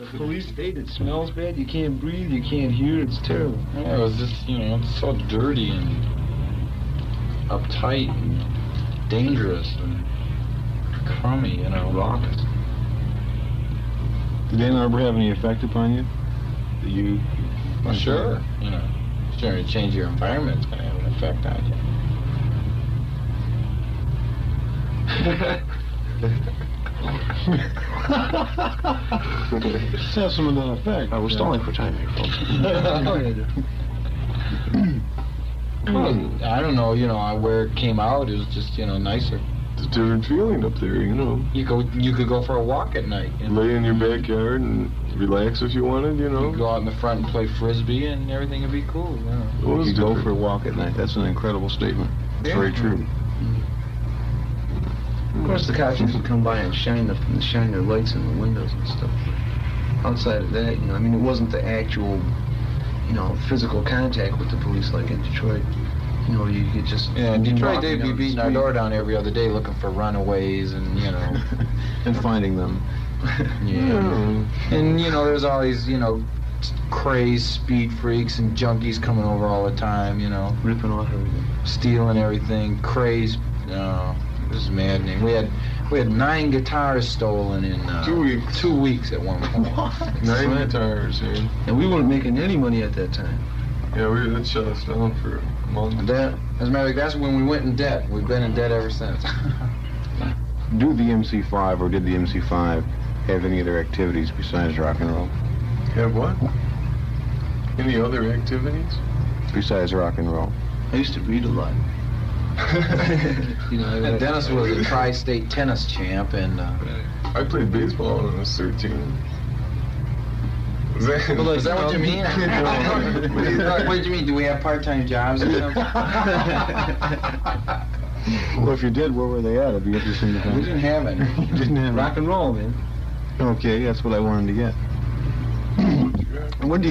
police state. It smells bad. You can't breathe. You can't hear. It's terrible. Yeah, it was just, it's so dirty and uptight and dangerous and crummy, Raucous. Did Ann Arbor have any effect upon you? Well, sure. Sure, to change your environment, it's going to have an effect on you. Let's have some of that effect. We're stalling for time here, folks. Well, I don't know, where it came out, it was just, nicer. It's a different feeling up there, You could go for a walk at night. Lay in your backyard and relax if you wanted, You could go out in the front and play Frisbee and everything would be cool, You could go for a walk at night. That's an incredible statement. It's very true. Of course, the cops used to come by and shine their lights in the windows and stuff. Outside of that, it wasn't the actual, physical contact with the police like in Detroit. You could just... Yeah, in Detroit, they'd be beating our door down every other day looking for runaways and, and finding them. Yeah. And, there's all these, crazed speed freaks and junkies coming over all the time, ripping off everything. Stealing everything, crazed, it was maddening. We had 9 guitars stolen in 2 weeks. 2 weeks at one point. What? 9 guitars, yeah. And we weren't making any money at that time. Yeah, that shut us down for a month. As a matter of fact, that's when we went in debt. We've been in debt ever since. Do the MC5 or did the MC5 have any other activities besides rock and roll? Have what? Any other activities? Besides rock and roll. I used to read a lot. And Dennis was a tri-state tennis champ, and I played baseball when I was 13. Is that what you mean? What did you mean? Do we have part-time jobs or something? Well, if you did, where were they at? It'd be interesting to find. We didn't have any. Didn't have rock and roll, man. Okay, that's what I wanted to get. When do you...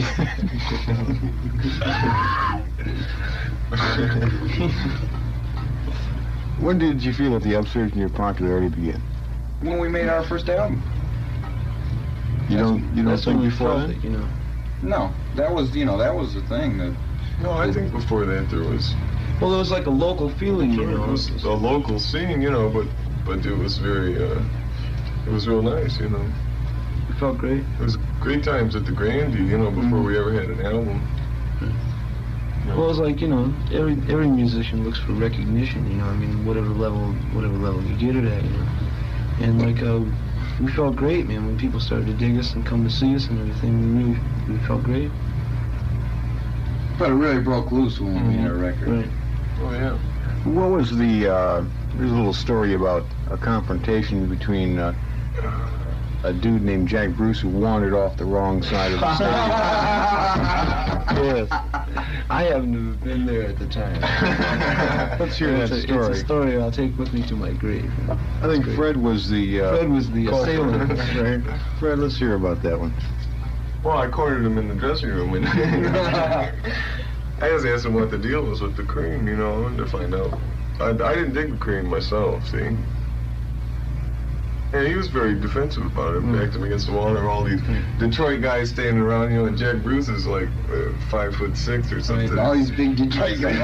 When did you feel that the upsurge in your popularity began? When we made our first album. You don't think before that? No, that was the thing that. No, I think before that there was. Well, there was like a local feeling, It was a local scene, but it was very, it was real nice, It felt great. It was great times at the Grandie, before we ever had an album. Well, it was like, every musician looks for recognition, whatever level you get it at, And like, we felt great, man, when people started to dig us and come to see us and everything. We felt great. But it really broke loose when we made our record. Right. Oh, yeah. What was there's a little story about a confrontation between a dude named Jack Bruce who wandered off the wrong side of the stage. Yes. I happen to have been there at the time. Let's hear that story. It's a story I'll take with me to my grave. I think Fred was the assailant. Right. Fred, let's hear about that one. Well, I cornered him in the dressing room. And I just asked him what the deal was with the cream, I wanted to find out. I didn't dig the cream myself, see? And he was very defensive about it, backed him against the wall. There were all these Detroit guys standing around, and Jack Bruce is like 5'6" or something. All these big Detroit guys.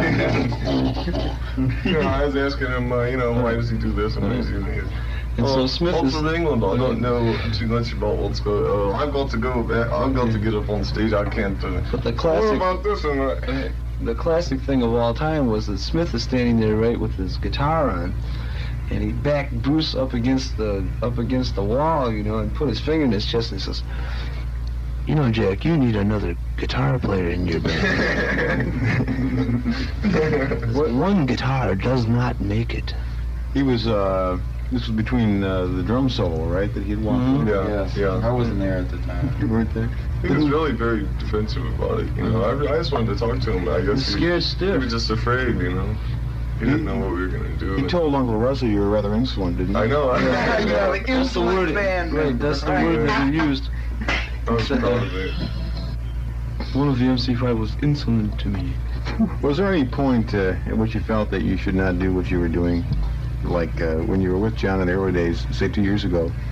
I was asking him, why does he do this and why does he do that? And so Smith is... England, I don't know too much about what's going on. I've got to go back. I've got to get up on stage. I can't... But the classic... What about this and that? The classic thing of all time was that Smith is standing there, right, with his guitar on, and he backed Bruce up against the wall, and put his finger in his chest and he says, Jack, you need another guitar player in your band. One guitar does not make it. He was, this was between the drum solo, right, that he had walked on? Yeah. I wasn't there at the time. You weren't there? He was really very defensive about it, I just wanted to talk to him. I guess scared stiff. He was just afraid, He didn't know what we were going to do. He told Uncle Russell you were rather insolent, didn't he? I know. That's the word. Right, that's the word that he used. I was proud of it. One of the MC5 was insolent to me. Was there any point at which you felt that you should not do what you were doing? Like when you were with John in the early days, say 2 years ago,